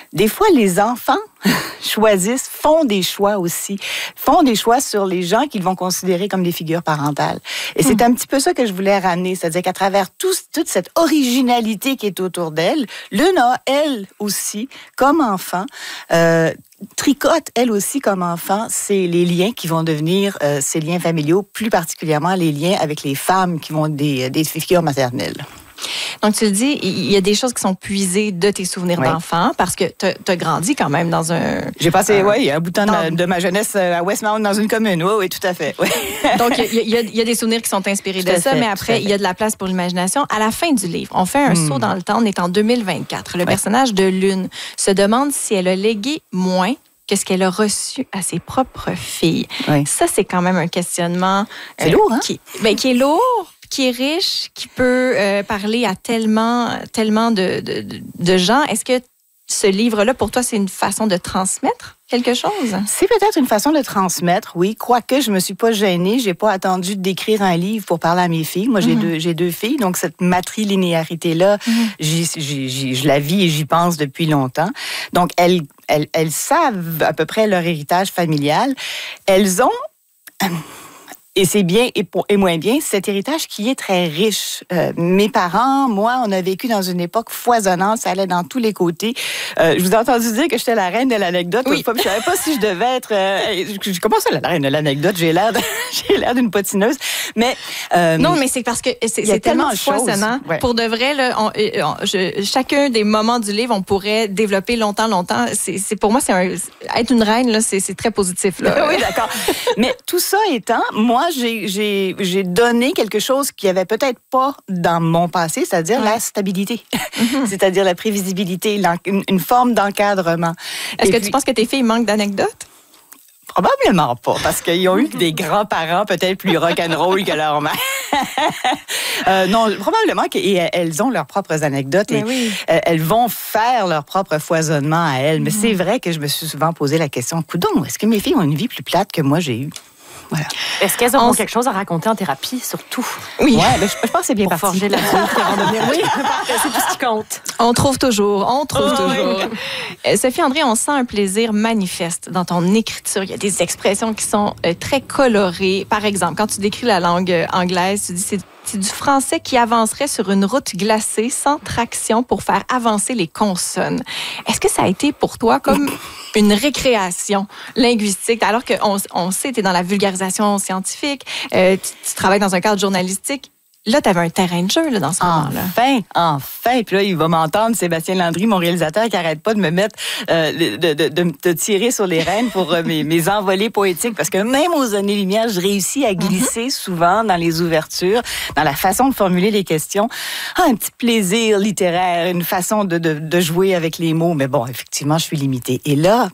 des fois, les enfants font des choix aussi. Font des choix sur les gens qu'ils vont considérer comme des figures parentales. Et c'est un petit peu ça que je voulais ramener. C'est-à-dire qu'à travers toute cette originalité qui est autour d'elle, Lune a, elle aussi, comme enfant, tricote, elle aussi, comme enfant, c'est les liens qui vont devenir ces liens familiaux, plus particulièrement les liens avec les femmes qui vont être des figures maternelles. Donc, tu le dis, il y a des choses qui sont puisées de tes souvenirs d'enfant parce que tu as grandi quand même dans un... J'ai passé, un bout de temps de ma jeunesse à Westmount, dans une commune. Oui, tout à fait. Oui. Donc, il y a des souvenirs qui sont inspirés de ça, mais après, il y a de la place pour l'imagination. À la fin du livre, on fait un saut dans le temps. On est en 2024. Le personnage de Lune se demande si elle a légué moins que ce qu'elle a reçu à ses propres filles. Oui. Ça, c'est quand même un questionnement... C'est lourd, hein? Qui est lourd, qui est riche, qui peut parler à tellement de gens. Est-ce que ce livre-là, pour toi, c'est une façon de transmettre quelque chose? C'est peut-être une façon de transmettre, oui. Quoique, je me suis pas gênée. J'ai pas attendu d'écrire un livre pour parler à mes filles. Moi, j'ai deux filles. Donc, cette matrilinéarité-là, je la vis et j'y pense depuis longtemps. Donc, elles savent à peu près leur héritage familial. Elles ont... Et c'est bien et moins bien, cet héritage qui est très riche. Mes parents, moi, on a vécu dans une époque foisonnante, ça allait dans tous les côtés. Je vous ai entendu dire que j'étais la reine de l'anecdote. Oui. Je ne savais pas si je devais être... comment ça, la reine de l'anecdote? J'ai l'air d'une potineuse. Mais, non, mais c'est parce que c'est tellement foisonnant. Ouais. Pour de vrai, là, chacun des moments du livre, on pourrait développer longtemps. Pour moi, être une reine, là, c'est très positif. Là. Oui, d'accord. Mais tout ça étant, moi, j'ai donné quelque chose qu'il n'y avait peut-être pas dans mon passé, c'est-à-dire la stabilité, c'est-à-dire la prévisibilité, une forme d'encadrement. Est-ce que tu penses que tes filles manquent d'anecdotes? Probablement pas, parce qu'ils ont eu des grands-parents peut-être plus rock'n'roll que leur mère. Non, probablement qu'elles ont leurs propres anecdotes et elles vont faire leur propre foisonnement à elles. Mais c'est vrai que je me suis souvent posé la question, coudonc, est-ce que mes filles ont une vie plus plate que moi j'ai eue? Voilà. Est-ce qu'elles auront quelque chose à raconter en thérapie, surtout? Oui. Ouais, mais je pense que c'est bien pour parti. Forger la vie qui vont devenir. Oui, c'est tout ce qui compte. On trouve toujours. Sophie André, on sent un plaisir manifeste dans ton écriture. Il y a des expressions qui sont très colorées. Par exemple, quand tu décris la langue anglaise, tu dis c'est du français qui avancerait sur une route glacée sans traction pour faire avancer les consonnes. Est-ce que ça a été pour toi comme une récréation linguistique, alors qu'on sait que tu es dans la vulgarisation scientifique, tu travailles dans un cadre journalistique? Là, tu avais un terrain de jeu là, dans ce moment-là. Enfin. Puis là, il va m'entendre, Sébastien Landry, mon réalisateur, qui n'arrête pas de me mettre, de tirer sur les rênes pour mes envolées poétiques. Parce que même aux années-lumière, je réussis à glisser souvent dans les ouvertures, dans la façon de formuler les questions. Un petit plaisir littéraire, une façon de jouer avec les mots. Mais bon, effectivement, je suis limitée. Et là,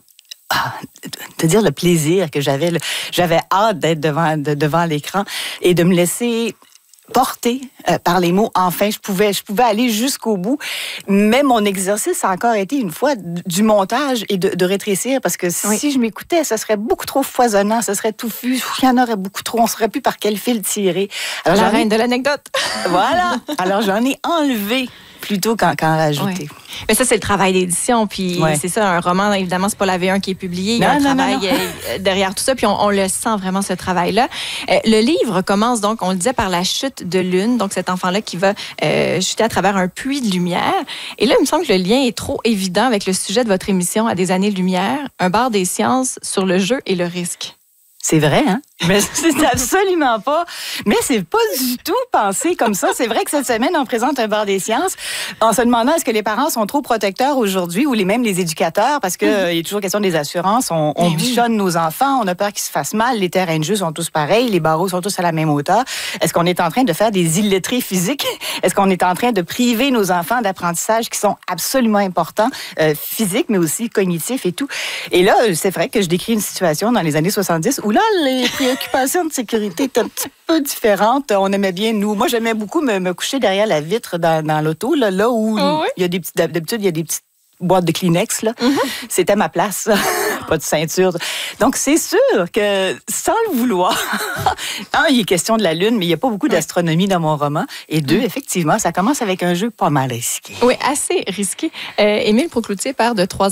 te dire le plaisir que j'avais hâte d'être devant l'écran et de me laisser porté par les mots. Enfin, je pouvais aller jusqu'au bout. Mais mon exercice a encore été, une fois, du montage et de rétrécir, parce que si je m'écoutais, ça serait beaucoup trop foisonnant, ça serait touffu, il y en aurait beaucoup trop, on ne saurait plus par quel fil tirer. Alors, la reine de l'anecdote. Voilà. Alors, j'en ai enlevé plutôt qu'en rajouter. Oui. Mais ça, c'est le travail d'édition. Puis c'est ça, un roman, évidemment, c'est pas la V1 qui est publié. Il y a un travail derrière tout ça. Puis on le sent vraiment, ce travail-là. Le livre commence donc, on le disait, par la chute de Lune. Donc, cet enfant-là qui va chuter à travers un puits de lumière. Et là, il me semble que le lien est trop évident avec le sujet de votre émission, À des années-lumière, un bar des sciences sur le jeu et le risque. C'est vrai, hein? Mais c'est absolument pas. Mais c'est pas du tout pensé comme ça. C'est vrai que cette semaine, on présente un bar des sciences en se demandant est-ce que les parents sont trop protecteurs aujourd'hui ou même les éducateurs, parce que il y a toujours question des assurances. On bichonne nos enfants, on a peur qu'ils se fassent mal. Les terrains de jeu sont tous pareils, les barreaux sont tous à la même hauteur. Est-ce qu'on est en train de faire des illettrés physiques? Est-ce qu'on est en train de priver nos enfants d'apprentissages qui sont absolument importants, physiques, mais aussi cognitifs et tout? Et là, c'est vrai que je décris une situation dans les années 70 où là, les préoccupations de sécurité étaient un petit peu différentes. On aimait bien, moi, j'aimais beaucoup me coucher derrière la vitre dans l'auto, là où il y a des petites, d'habitude, il y a des petites boîtes de Kleenex, là. C'était ma place. Pas de ceinture. Donc, c'est sûr que, sans le vouloir, il est question de la Lune, mais il n'y a pas beaucoup d'astronomie dans mon roman. Et deux, effectivement, ça commence avec un jeu pas mal risqué. Oui, assez risqué. Émile Proucloutier, père de 3